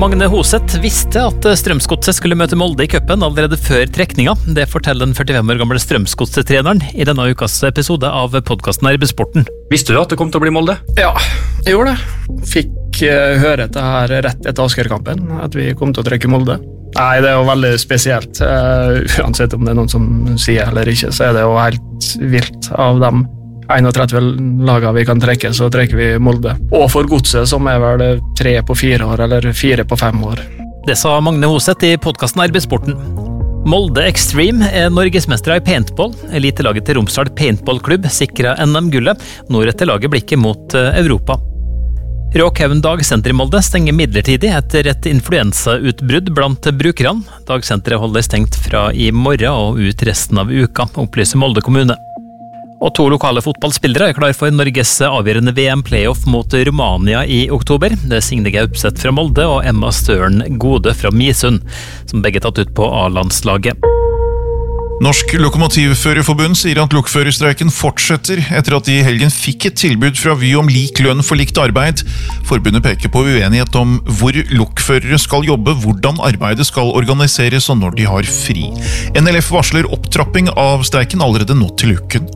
Magne Hoseth visste at Strømsgodset skulle møte Molde i cupen allerede før trekninga. Det forteller den 45 år gamle Strømsgodset-treneren i denne ukas episode av podcasten Arbeidssporten. Visste du at det kom til å bli Molde? Ja, jeg gjorde det. Fikk høre dette her rett etter Asker-kampen, at vi kom til å trekke Molde. Nei, det er jo veldig spesielt. Uansett om det er noen som sier eller ikke, så er det jo helt vilt av dem 31 lager vi kan trekke, så trekker vi Molde. Og for Godset, som er vel 3 på 4 år, eller 4 på 5 år. Det sa Magne Hoseth i podcasten Arbeidssporten. Molde Extreme er norgesmestere i paintball. Elitelaget til Romsdal Paintballklubb sikret NM-gullet. Nå retter laget blikket mot Europa. Råkhaugen dagsenter i Molde stenger midlertidig etter et influensautbrudd blant brukerne. Dagsenteret holder stengt fra i morgen og ut resten av uka, opplyser Molde kommune. Og 2 lokale fotballspillere er klar for Norges avgjørende VM-playoff mot Romania i oktober. Det er Signe Gaupseth fra Molde og Emma Støren Gode fra Misund, som begge er tatt ut på A-landslaget. Norsk Lokomotivførerforbund sier at lokførerstreiken fortsetter etter at de i helgen fikk et tilbud fra Vy om lik lønn for likt arbeid. Forbundet peker på uenighet om hvor lokførere skal jobbe, hvordan arbeidet skal organiseres og når de har fri. NLF varsler opptrapping av streiken allerede nå til uken.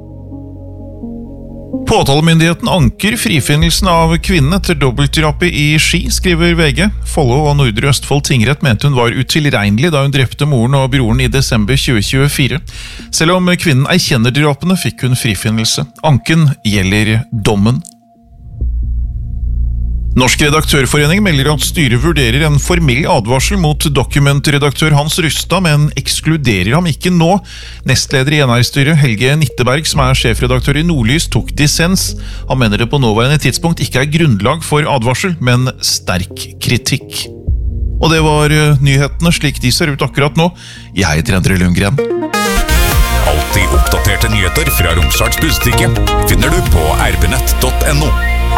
Påtalemyndigheten anker frifinnelsen av kvinnen etter dobbeltdrapet i Ski, skriver VG. Follo og Nordre Østfold tingrett mente hun var utilregnelig da hun drepte moren og broren i desember 2024. Selv om kvinnen erkjenner drapene, fikk hun frifinnelse. Anken gjelder dommen. Norsk redaktørforening melder at styret vurderer en formell advarsel mot dokumentredaktør Hans Rustad, men ekskluderer ham ikke nå. Nestleder i NR-styret, Helge Nitteberg, som er sjefredaktør i Nordlys, tok dissens. Han mener det på nåværende tidspunkt ikke er grunnlag for advarsel, men sterk kritikk. Og det var nyhetene slik de ser ut akkurat nå. Jeg heter Endre Lundgren. Alltid oppdaterte nyheter fra Romsdals Budstikke finner du på rbnett.no.